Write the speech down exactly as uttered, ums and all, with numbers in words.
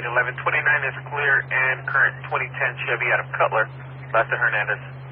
eleven twenty-nine is clear and current twenty ten Chevy out of Cutler, left to Hernandez.